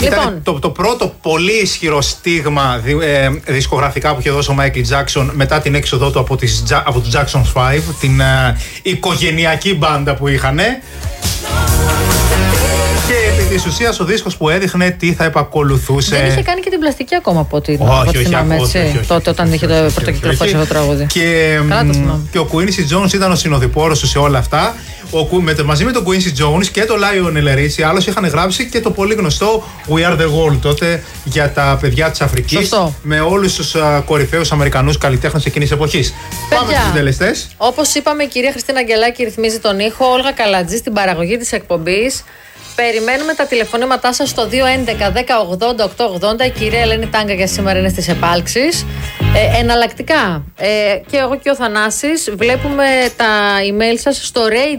Ήταν το πρώτο πολύ ισχυρό στίγμα δισκογραφικά που είχε δώσει ο Michael Jackson μετά την έξοδό του από τους Jackson 5, την οικογενειακή μπάντα που είχανε. Και επί της ουσίας ο δίσκος που έδειχνε τι θα επακολουθούσε. Δεν είχε κάνει και την πλαστική ακόμα από ό,τι θυμάμαι, όχι. Τότε όταν είχε το πρωτοκυκλοφόρησε το τραγούδι. Και ο Quincy Jones ήταν ο συνοδοιπόρος του σε όλα αυτά. Μαζί με τον Quincy Jones και τον Lionel Richie, άλλος είχαν γράψει και το πολύ γνωστό We Are The World τότε για τα παιδιά της Αφρικής. Σωστό. Με όλους τους κορυφαίους Αμερικανούς καλλιτέχνες εκείνης εποχής. Πάμε στους συντελεστές. Όπως είπαμε, η κυρία Χριστίνα Αγγελάκη ρυθμίζει τον ήχο, Όλγα Καλατζή στην παραγωγή της εκπομπής. Περιμένουμε τα τηλεφωνήματά σας στο 211-1080-880. Η κυρία Ελένη Τάγκα για σήμερα είναι στις επάλξεις. Εναλλακτικά, και εγώ και ο Θανάσης βλέπουμε τα email σας στο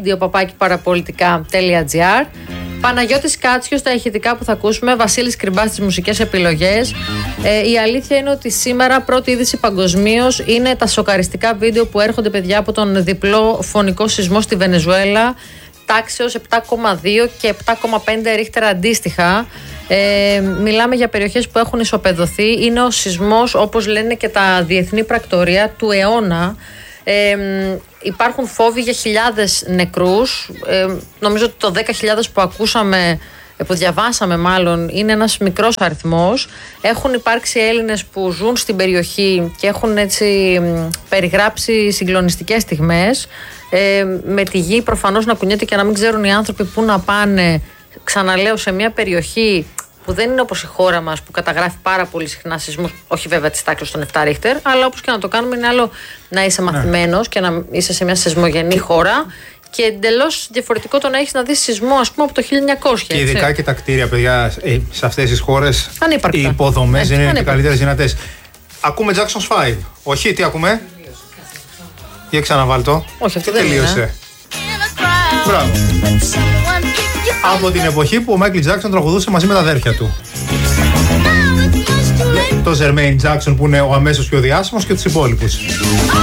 radio@parapolitica.gr. Παναγιώτης Κάτσιος στα ηχητικά που θα ακούσουμε, Βασίλης Κρυμπάς στις μουσικές επιλογές. Η αλήθεια είναι ότι σήμερα πρώτη είδηση παγκοσμίως είναι τα σοκαριστικά βίντεο που έρχονται, παιδιά, από τον διπλό φωνικό σεισμό στη Βενεζουέλα, τάξεως 7,2 και 7,5 ρίχτερ αντίστοιχα. Μιλάμε για περιοχές που έχουν ισοπεδωθεί. Είναι ο σεισμός, όπως λένε και τα διεθνή πρακτορία, του αιώνα. Υπάρχουν φόβοι για χιλιάδες νεκρούς. Νομίζω ότι το 10.000 που ακούσαμε, που διαβάσαμε μάλλον, είναι ένας μικρός αριθμός. Έχουν υπάρξει Έλληνες που ζουν στην περιοχή και έχουν έτσι περιγράψει συγκλονιστικές στιγμές. Με τη γη προφανώς να κουνιέται και να μην ξέρουν οι άνθρωποι πού να πάνε. Ξαναλέω, σε μια περιοχή που δεν είναι όπως η χώρα μας που καταγράφει πάρα πολύ συχνά σεισμούς, όχι βέβαια της τάξης των 7 ρίχτερ, αλλά όπως και να το κάνουμε είναι άλλο να είσαι μαθημένος και να είσαι σε μια σεισμογενή χώρα. Και εντελώς διαφορετικό το να έχεις να δεις σεισμό, ας πούμε, από το 1900. Και ειδικά και τα κτίρια, παιδιά, σε αυτές τις χώρες ανύπαρκτα. Οι υποδομές είναι οι καλύτερες δυνατές. Ακούμε Jackson's 5. Όχι, τι ακούμε? Για ξαναβάλ' το. Όχι, αυτό δεν τελείωσε. Μπράβο. Από την εποχή που ο Michael Jackson τραγουδούσε μαζί με τα αδέρφια του. Το Jermaine Jackson που είναι ο αμέσως πιο διάσημος και τους υπόλοιπους.